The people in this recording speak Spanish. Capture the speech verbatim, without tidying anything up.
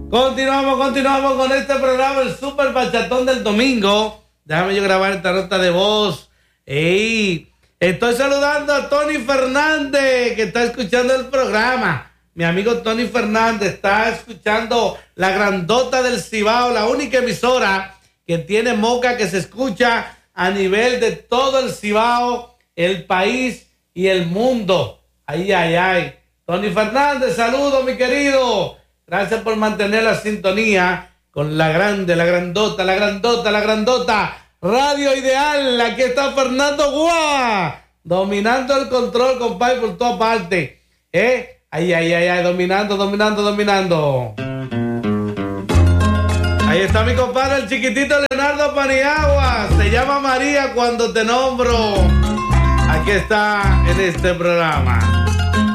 Continuamos, continuamos con este programa, el Super Bachatón del domingo. Déjame yo grabar esta nota de voz. Ey, estoy saludando a Tony Fernández, que está escuchando el programa. Mi amigo Tony Fernández está escuchando la grandota del Cibao, la única emisora que tiene moca que se escucha a nivel de todo el Cibao, el país y el mundo. Ay, ay, ay. Tony Fernández, saludos, mi querido. Gracias por mantener la sintonía con la grande, la grandota, la grandota, la grandota. Radio Ideal, aquí está Fernando Guá, dominando el control, compadre, por toda parte. ¿Eh? Ay, ay, ay, ay, dominando, dominando, dominando. Ahí está mi compadre, el chiquitito Leonardo Paniagua. Se llama María cuando te nombro. Aquí está en este programa.